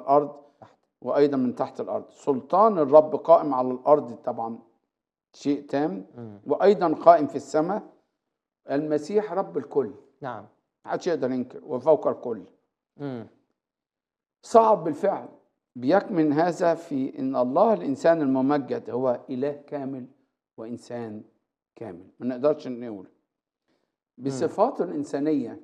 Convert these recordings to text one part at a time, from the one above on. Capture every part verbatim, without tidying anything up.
الأرض وأيضا من تحت الأرض. سلطان الرب قائم على الأرض طبعا شيء تام، وأيضا قائم في السماء. المسيح رب الكل، نعم، محدش يقدر ينكر، وفوق الكل. مم. صعد بالفعل. بيكمن هذا في ان الله الانسان الممجد هو اله كامل وانسان كامل، ما نقدرش نقول بصفاته الانسانيه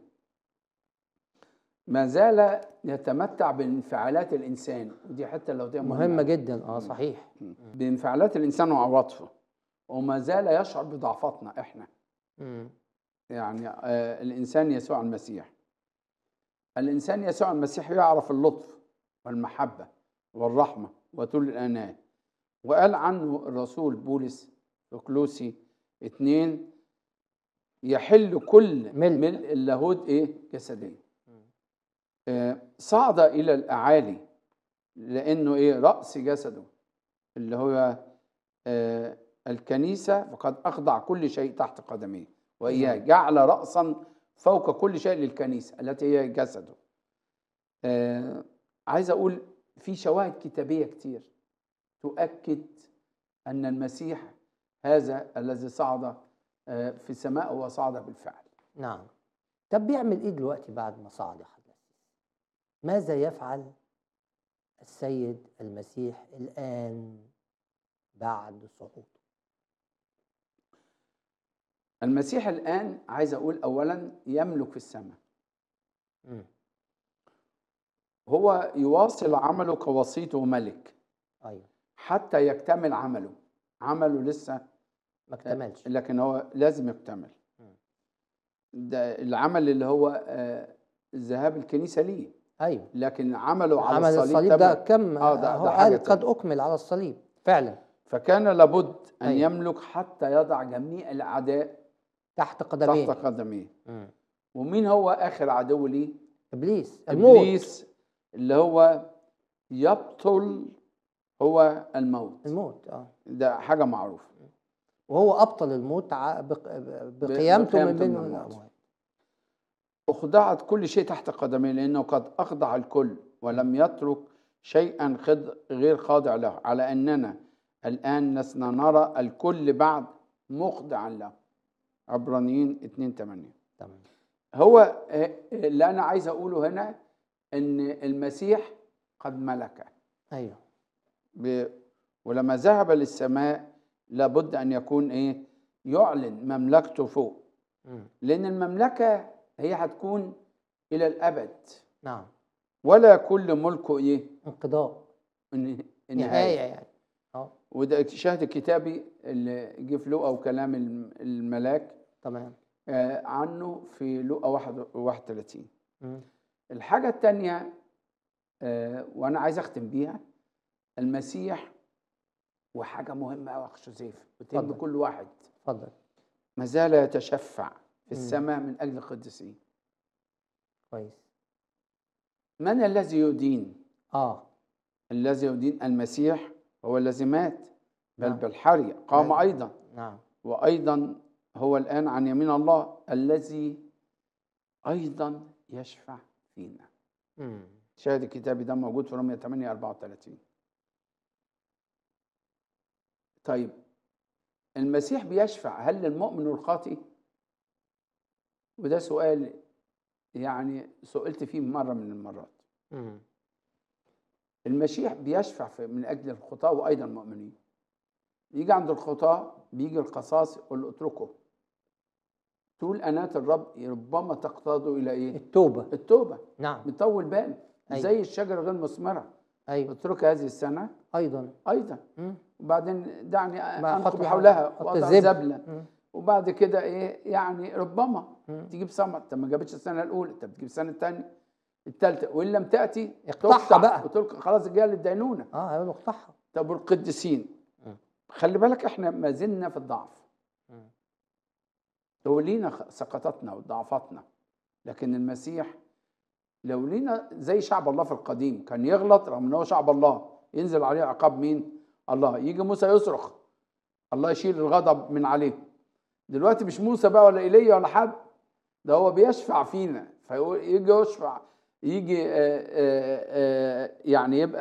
ما زال يتمتع بانفعالات الانسان، ودي حتى لو دي مهمة جدا. اه صحيح. بانفعالات الانسان وعواطفه، وما زال يشعر بضعفاتنا احنا. مم. يعني آه الانسان يسوع المسيح الانسان يسوع المسيح يعرف اللطف والمحبه والرحمه وطول الاناه. وقال عنه الرسول بولس في كولوسي اتنين يحل كل ملء. ملء اللاهوت ايه جسديا. آه صعد الى الاعالي لانه ايه راس جسده اللي هو آه الكنيسه، فقد اخضع كل شيء تحت قدميه، واياه جعل راسا فوق كل شيء للكنيسه التي هي جسده. آه عايز اقول في شواهد كتابيه كتير تؤكد أن المسيح هذا الذي صعد في السماء وصعد بالفعل. نعم. طب بيعمل إيه دلوقتي بعد ما صعد يا حضرتك؟ ماذا يفعل السيد المسيح الآن بعد صعوده؟ المسيح الآن عايز أقول أولا يملك في السماء. م. هو يواصل عمله كوسيط وملك. أيوه. حتى يكتمل عمله. عمله لسه ما اكتملش، لكن هو لازم يكتمل. ده العمل اللي هو ذهاب الكنيسه ليه. ايوه. لكن عمله على عمل الصليب, الصليب ده كم اه ده, هو ده قال حاجه قد اكمل على الصليب فعلا. فكان لابد ان أيوه. يملك حتى يضع جميع الاعداء تحت قدميه تحت قدميه. ومين هو اخر عدو ليه؟ ابليس. الموت. ابليس اللي هو يبطل هو الموت. الموت اه ده حاجه معروفه. وهو ابطل الموت بقيامته من بين الاموات. أخضعت كل شيء تحت قدميه لأنه قد أخضع الكل ولم يترك شيئا غير خاضع له، على أننا الآن لسنا نرى الكل بعد مخضعا له. عبرانيين اتنين تمانية. تمام. هو اللي أنا عايز أقوله هنا أن المسيح قد ملك. أيوه. ب... ولما ذهب للسماء لابد أن يكون إيه؟ يعلن مملكته فوق. م. لأن المملكة هي هتكون إلى الأبد. نعم. ولا كل ملكه إيه؟ انقضاء. النهاية يعني. اه وده شاهد الكتابي اللي جه في لوقا وكلام الملاك. تمام. آه عنه في لوقا واحد وثلاثين. الحاجة الثانية آه وأنا عايز أختم بيها المسيح، وحاجة مهمة أوي يا أخ جوزيف وتهم كل واحد. اتفضل. ما زال يتشفع في السماء من أجل القديسين. كويس. من الذي يدين؟ آه الذي يدين المسيح هو الذي مات بل نعم. بالحري قام نعم. أيضا نعم. وأيضا هو الآن عن يمين الله الذي أيضا يشفع فينا. مم. شاهد الكتابي ده موجود في رومية ثمانية أربعة وثلاثين. طيب المسيح بيشفع هل للمؤمن والخاطئ؟ وده سؤال يعني سئلت فيه مرة من المرات. مم. المسيح بيشفع من أجل الخطاة وأيضا المؤمنين. يجي عند الخطاة بيجي القصاص يقول له اتركه. طول أناة الرب ربما تقتضوا إلى إيه؟ التوبة. التوبة. نعم. بتطول بال. أيوة. زي الشجرة غير مثمرة. أيوة. اترك هذه السنة. أيضا. أيضا. مم. وبعدين دعني أنقب حولها وأضع زبلة. وبعد كده إيه يعني ربما مم. تجيب ثمر. طب ما جابتش السنة الأولى، طب تجيب السنة الثانية الثالثة، وإن لم تأتي اقطعها بقى وتلقى خلاص جايه للدينونة. اه هيقولوا اقطعها. طب والقديسين خلي بالك احنا ما زلنا في الضعف. لو لينا سقطاتنا وضعفاتنا، لكن المسيح لو لينا زي شعب الله في القديم كان يغلط رغم انه شعب الله ينزل عليه عقاب مين؟ الله. يجي موسى يصرخ الله يشيل الغضب من عليه. دلوقتي مش موسى بقى ولا ايليا ولا حد، ده هو بيشفع فينا فيجي يشفع يجي آه، آه، آه، يعني يبقى